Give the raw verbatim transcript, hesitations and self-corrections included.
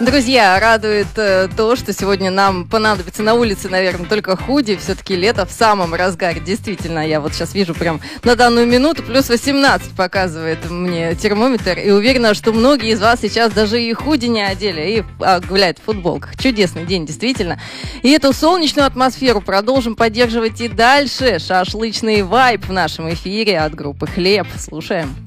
Друзья, радует э, то, что сегодня нам понадобится на улице, наверное, только худи. Все-таки лето в самом разгаре. Действительно, я вот сейчас вижу прям на данную минуту плюс восемнадцать показывает мне термометр. И уверена, что многие из вас сейчас даже и худи не одели, и а, гуляют в футболках. Чудесный день, действительно. И эту солнечную атмосферу продолжим поддерживать и дальше. Шашлычный вайб в нашем эфире от группы «Хлеб». Слушаем.